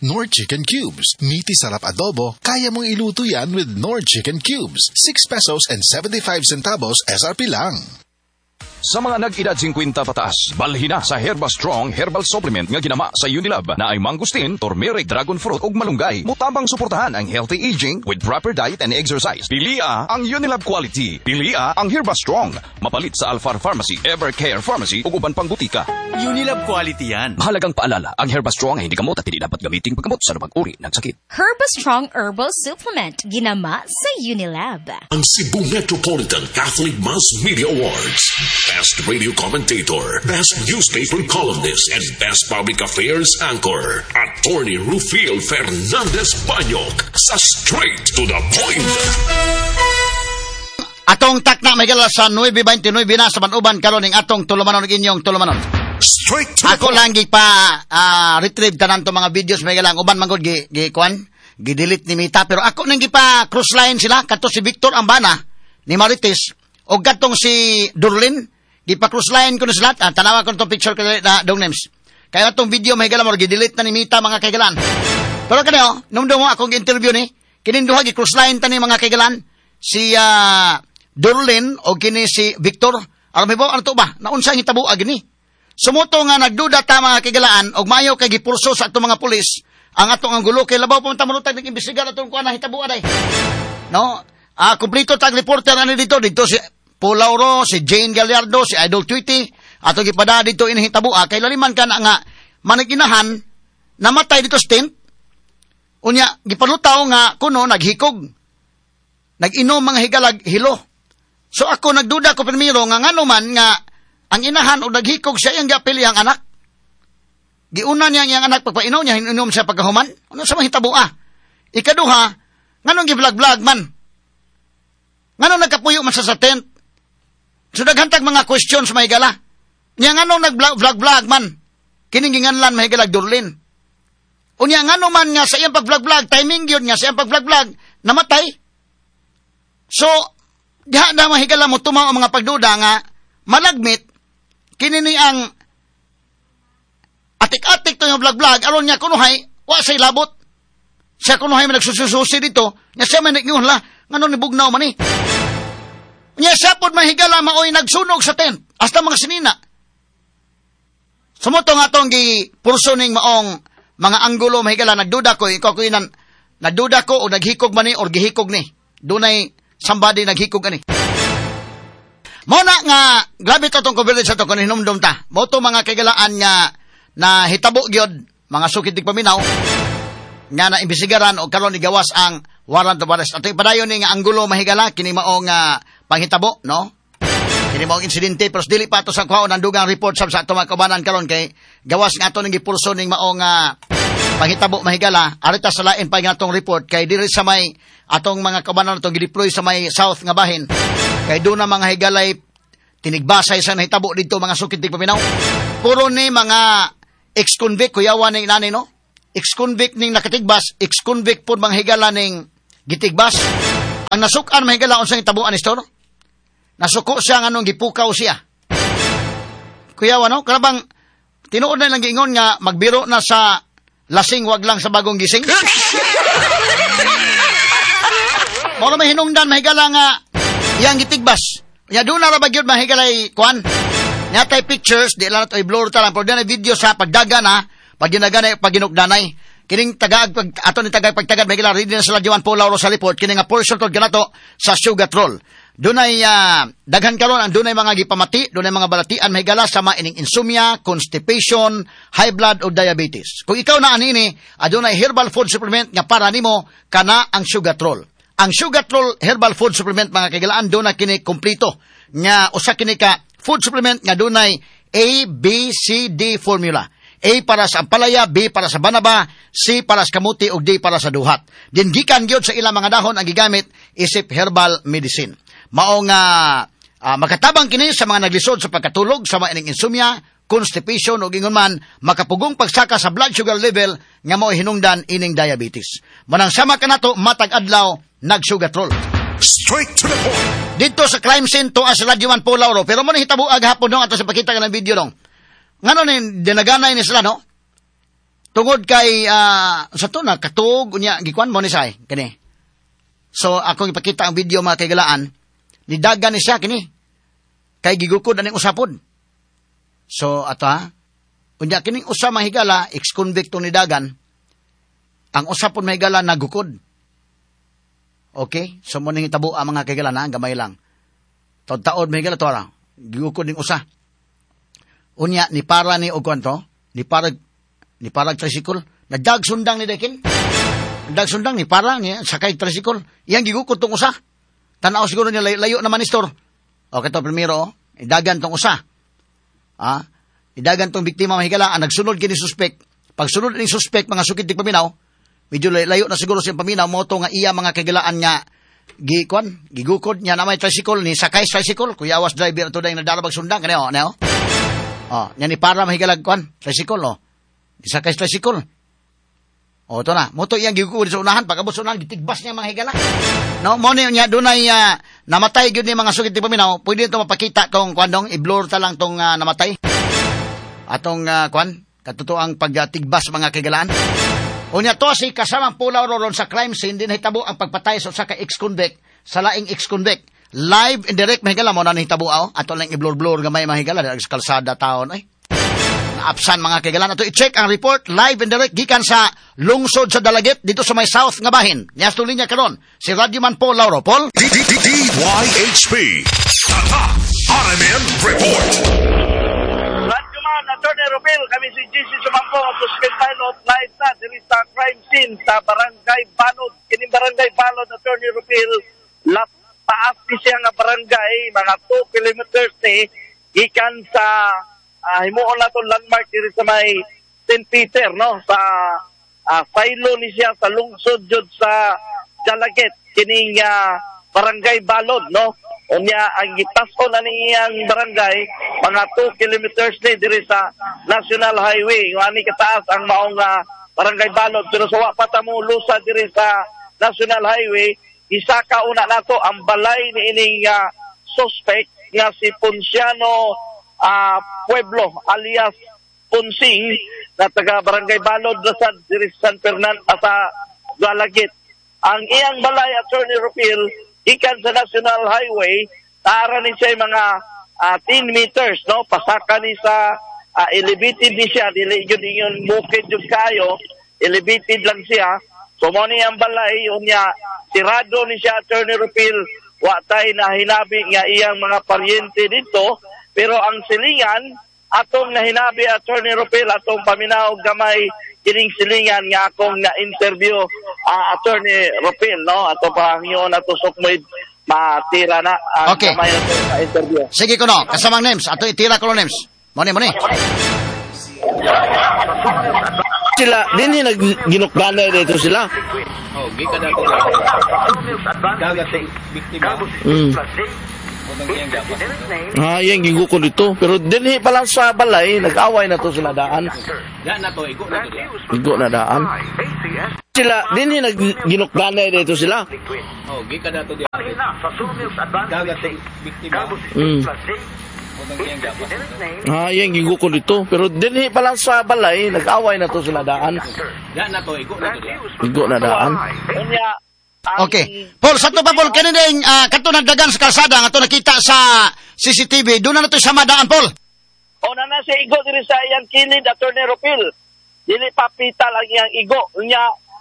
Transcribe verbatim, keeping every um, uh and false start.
Knorr Chicken Cubes. Meaty sarap adobo, kaya mong iluto yan with Knorr Chicken Cubes. six pesos and seventy-five centavos S R P lang. Sa mga nag-edad fifty pataas, balhin na sa Herba Strong Herbal Supplement nga ginama sa Unilab na ay mangustin, turmeric, dragon fruit ug malunggay. Mutabang suportahan ang healthy aging with proper diet and exercise. Pilia ang Unilab quality. Pilia ang Herba Strong. Mapalit sa Alfar Pharmacy, Evercare Pharmacy ug uban pang butika. Unilab quality yan. Mahalagang paalala, ang Herba Strong ay hindi gamot at hindi dapat gamitin paggamot sa anumang uri ng sakit. Herba Strong Herbal Supplement ginama sa Unilab. Ang Cebu Metropolitan Catholic Mass Media Awards. Best Radio Commentator, Best Newspaper Columnist, and Best Public Affairs Anchor. Attorney Rufil Fernandez Banyok sa Straight to the Point. Atong takna may gala sa nine twenty-nine na sa manuban karon ning atong tulumanon ug inyong tulumanon. Straight to the Ako point. lang gi pa uh, retrieve tanan to mga videos may gala uban man gud gi gi kwan, gi-delete ni Mita pero ako nang gi pa cross line sila kadto si Victor Ambana ni Marites og kadtong si Durlin. Gipa-cross line ko na sila. Ah, tanawa ko itong picture ko na dong names. Kaya itong video may galam, gi-delete na ni Mita mga kaigalan. Pero kanyo, nung doon mo akong interview ni, kininduha, gi-cross line ta ni mga kaigalan, si uh, Durlin o kini si Victor. Alam mo ba, ano to ba? Naunsang hitabu agni. Sumuto nga nagduda ta mga kaigalaan, og mayo kay gipurso sa atong mga pulis, ang atong ang gulo, kay labaw pa mantamanutag nag-imbestigar atong kuha na hitabu aday. No? Ah, kumplito tag reporter ano dito, dito si Pulauro, si Jane Gallardo, si Idol Tweety, ato gipada dito inhitabo ah, kay laliman ka na nga managinahan namatay dito stint. Unya gipanutaw nga kuno naghikog. Nag-inom mga higalag hilo. So ako nagduda ko primero nga ngano man nga ang inahan o naghikog siya yang giapili ang anak. Giuna niya ang anak pagpainom niya inom siya pagkahuman. Ano sa mahitabo ah. Ikaduha, nganong gi-vlog-vlog man. Nganong nagkapuyo man sa sa tent. So naghantag mga questions may gala. Nya ngano nag-vlog-vlog man. Kininginganlan may galag Durlin. Unya ngano man nga sa iyang pag-vlog-vlog, timing yun nga sa iyang pag-vlog-vlog, namatay. So, diha na mahigala mo tumaw ang mga pagduda nga, malagmit, kinini ang atik-atik to yung vlog-vlog, aron niya kunuhay, wa say labot. Siya kunuhay man nagsusususi dito, nga siya man nagingun la, ngano ni bugnaw man eh. Nya siya po mahigala maoy nagsunog sa tent. Hasta mga sinina. Sumuto nga itong gi-pursuning maong mga anggulo mahigala. Nagduda ko. Ikaw ko inan. Nagduda ko o naghikog man ni or gihikog ni. Dunay somebody naghikog ani. Muna nga, grabe ito itong coverage sa ito kung hinumdum ta. Mo ito mga kagalaan nga na hitabo gyud mga sukitig paminaw nga na imbisigaran o karon igawas ang warrant of arrest. At ipadayon ni nga anggulo mahigala kini maong uh, panghitabo, no? Kini maong insidente pero dili pa ato sa kuhaon ang dugang report sab sa ato mga kabanan karon kay gawas nga ato ning gipurso ning maong uh, panghitabo mahigala. Arita sa lain pa nga atong report kay diri sa may atong mga kabanan atong gideploy sa may south nga bahin. Kay do na mga higalay tinigbasay sa nahitabo dito mga sukitig paminaw. Puro ni mga ex-convict kuyawan ning nani, no? Ex-convict ning nakatigbas, ex-convict po mga higala ning gitigbas. Ang nasukan mga higala unsang itabuan ni Store. Nasuko siya nga nung gipukaw siya. Kuyawan, no? Karabang tinuod na lang giingon nga magbiro na sa lasing wag lang sa bagong gising. Mao may hinungdan mahigala nga iyang gitigbas. Ya do na ra bagyod mahigalay kwan. Nya tay pictures di lang to i-blur ta lang pero na video sa pagdaga na pag ginagana pag ginugdanay. Kining tagaag pag ato ni tagaag pagtagad mahigala ready na sila Juan Paul sa report kini nga portion to ganato sa Sugatrol. Dunay uh, daghan karon ang dunay mga gipamati, dunay mga balatian mahigala sama ining insomnia, constipation, high blood o diabetes. Kung ikaw na anini, adunay herbal food supplement nga para nimo kana ang Sugatrol. Ang Sugatrol herbal food supplement mga kagalaan dunay kini kompleto nga usa kini ka food supplement nga dunay A, B, C, D formula. A para sa ampalaya, B para sa banaba, C para sa kamuti ug D para sa duhat. Din gikan gyud sa ilang mga dahon ang gigamit isip herbal medicine. Mao nga uh, makatabang kini sa mga naglisod sa pagkatulog sa mga ining insomnia, constipation ug ingon man makapugong pagsaka sa blood sugar level nga mao hinungdan ining diabetes. Manang sama kanato matag adlaw nag-Sugatrol. Straight to the point. Dito sa crime scene to as Radyoman Paul Lauro pero mo nahitabo ag hapon dong ato sa pakita ka ng video dong. Ngano ni dinaganay ni sila, no? tungod kay uh, sa to na katug unya gikuan mo ni say kani. So ako ipakita ang video mga kaigalaan, nidagan ni siya kini. Kay gigukod aning usapod. So ato ha, unya kining usa mga higala ex-convict tong nidagan. Ang usapod mga higala nagukod. Okay? So mo ning hitabo ang mga kaigalaan ha, gamay lang. Taod-taod mga higala to ra. Gigukod ning usa. Unya ni para ni og kwanto, ni para ni parag tricycle, nadag sundang ni Dekin. Nadag sundang ni parang niya, sakay tricycle. Iyang gigukod tong usa. Tanaw siguro niya layo, layo naman ni store. Okay to, primero, idagan tong usa. Ah, idagan tong biktima mahigala, ang nagsunod kini suspect. Pag sunod ni suspect, mga sukit di paminaw, medyo layo na siguro siyang paminaw, moto nga iya mga kagalaan nga, gikon, gigukod niya na may tricycle, ni sakay tricycle, kuya awas driver ito dahil nadarabag sundang, kanya o, neo? Oh, niya ni para mahigalag kon, tricycle, oh. Isakay sa tricycle. O, ito na. Moto iyang gigukod sa unahan. Pagkabot sa unahan, gitigbas niya mga higala. No, mo niya, doon ay uh, namatay yun ni mga sukit di paminaw. Pwede ito mapakita kung kwan i-blur ta lang tong uh, namatay. Atong uh, kwan, katutuang pagtigbas mga kigalaan. O niya to, si kasamang pulaw ron sa crime scene, din hitabo ang pagpatay sa usa ka ex-convict, sa laing ex-convict. Live and direct mga higala mo na nahitabo aw. Ato lang i-blur-blur gamay mga higala. Sa kalsada taon ay. Absan mga kaigalan. Ito i-check ang report live and direct gikan sa lungsod sa Dalagit dito sa may south nga bahin. Niyas tuloy niya karon si Radyoman Paul Lauro. Paul? D Y H P Tata R M N Report. Radyoman, Attorney Rufil, kami si G C Sumangko at Suspect Pilot live na diri sa crime scene sa Barangay Balod. Kining Barangay Balod, Attorney Rufil, lap taas ni siya nga barangay, mga two kilometers ni gikan sa Uh, himuon na itong landmark dito sa may Saint Peter, no? Sa uh, silo ni siya sa lungsod jud sa Dalagit, kining uh, barangay Balod, no? Unya, ang itason na niyang barangay, mga two kilometers ni diri sa National Highway. Yung ani kataas ang maong uh, barangay Balod. Pero sa wapata mo lusa diri sa National Highway, isa ka una nato ang balay ni ining uh, suspect nga si Ponciano Uh, Pueblo alias Punsing na taga Barangay Balod sa diri San Fernando sa Dalagit. Ang iyang balay, Attorney Rufil, ikan sa National Highway, tara ni siya mga uh, ten meters, no? Pasaka ni sa uh, elevated ni siya, dili yun yung bukid yung kayo, elevated lang siya. So mo ni ang balay, unya, sirado ni siya, Attorney Rufil, watay na hinabi nga iyang mga paryente dito. Pero ang silingan, atong nahinabi, Attorney Rufil, atong paminaw gamay, kining silingan nga akong na-interview, uh, Attorney Rufil, no? Ato pa ang yun, ato sukmoy, matira na ang okay. Gamay ato sa interview. Sige ko no, kasamang names, ato itira ko no names. Muni, muni. Sila, din yung nag-ginukbana dito sila. Oh, gika na ito. Dagat biktima. Mm. Ah, yung gigo ko dito. Pero dinhi pa lang sa balay, nag-away na to sila daan. Yan na to, igo na to. Igo na daan. Sila, dinhi nag-ginukbana dito sila. Oh, gika na to. Dagat biktima. Mm. Ah, yung gigo ko dito. Pero dinhi pa lang sa balay, nag-away na to sila daan. Yan na to, igo na to. Igo na daan. Okay. Paul, sa ito pa, Paul, kanina yung uh, kato nagdagan sa kalsada, nga ito nakita sa C C T V, doon na ito sa madaan, Paul. O na na siya igo diri sa iyang kilid, Attorney Rufil. Dili papita lang iyang igo. Unya,